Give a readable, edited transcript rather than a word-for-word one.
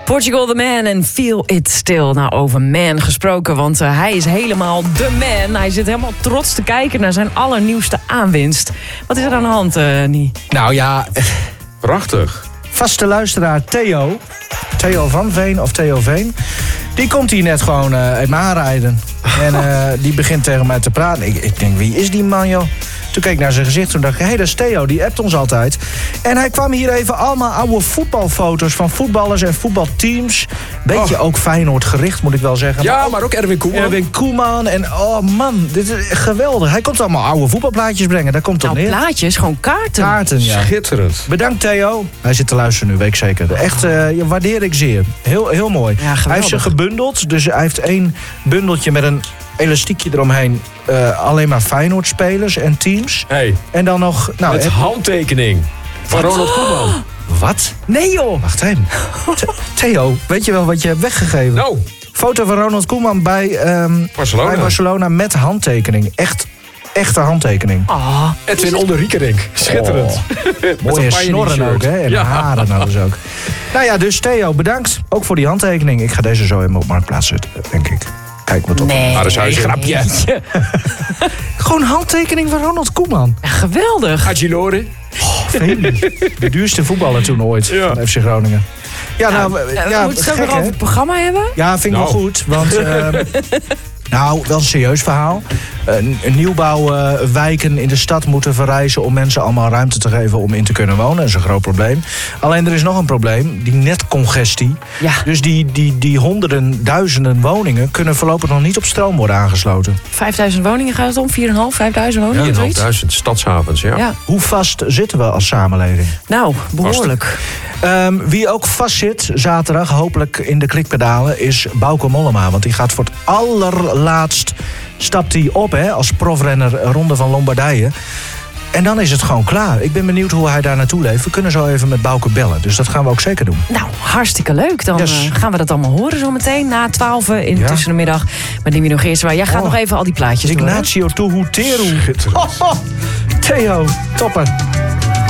Portugal the Man en Feel It Still. Nou, over man gesproken, want hij is helemaal de man. Hij zit helemaal trots te kijken naar zijn allernieuwste aanwinst. Wat is er aan de hand, Nie? Nou ja, prachtig. Vaste luisteraar Theo van Veen of Theo Veen, die komt hier net gewoon uit me aanrijden. En die begint tegen mij te praten. Ik denk, wie is die man, joh? Toen keek ik naar zijn gezicht, toen dacht ik, hé, dat is Theo, die appt ons altijd. En hij kwam hier even allemaal oude voetbalfoto's van voetballers en voetbalteams. Beetje ook Feyenoord gericht, moet ik wel zeggen. Ja, maar ook Erwin Koeman. Erwin Koeman en oh man, dit is geweldig. Hij komt allemaal oude voetbalplaatjes brengen, daar komt het op neer. Plaatjes, gewoon kaarten. Kaarten, ja. Schitterend. Bedankt Theo. Hij zit te luisteren nu, weet ik zeker. Echt, waardeer ik zeer. Heel, heel mooi. Ja, hij heeft ze gebundeld, dus hij heeft 1 bundeltje met een elastiekje eromheen. Alleen maar Feyenoord spelers en teams. Hey. En dan nog... Nou, met handtekening van Ronald Koeman. Wat? Nee joh. Wacht even. Theo, weet je wel wat je hebt weggegeven? Nou. Foto van Ronald Koeman bij Barcelona met handtekening. Echte handtekening. Oh, Edwin Onderriekerink. Schitterend. Mooie snorren ook, hè? En haren nou dus ook. Nou ja, dus Theo, bedankt. Ook voor die handtekening. Ik ga deze zo in op Marktplaats zetten, denk ik. Kijk wat op. Nee, dat is een grapje. Gewoon handtekening van Ronald Koeman. Ja, geweldig. Agilore. De duurste voetballer toen ooit van FC Groningen. Ja, nou, moeten we het ook nog over het programma hebben? Ja, vind ik wel goed. Want, nou, wel een serieus verhaal. Nieuwbouwwijken in de stad moeten verrijzen om mensen allemaal ruimte te geven om in te kunnen wonen. Dat is een groot probleem. Alleen er is nog een probleem, die netcongestie. Ja. Dus die honderden, duizenden woningen kunnen voorlopig nog niet op stroom worden aangesloten. 5000 woningen gaat het om? 4.500 woningen? Ja, 4.500 stadshavens, ja. Hoe vast zitten we als samenleving? Nou, behoorlijk. Wie ook vast zit, zaterdag, hopelijk in de klikpedalen, is Bauke Mollema. Want die gaat voor het allerlaatst, stapt hij op als profrenner Ronde van Lombardije. En dan is het gewoon klaar. Ik ben benieuwd hoe hij daar naartoe leeft. We kunnen zo even met Bauke bellen. Dus dat gaan we ook zeker doen. Nou, hartstikke leuk. Dan gaan we dat allemaal horen zo meteen. Na 12 tussen de middag. Maar Dimi nog eerst waar. Jij gaat nog even al die plaatjes doen. Ignacio Tuhuteru. Theo, topper.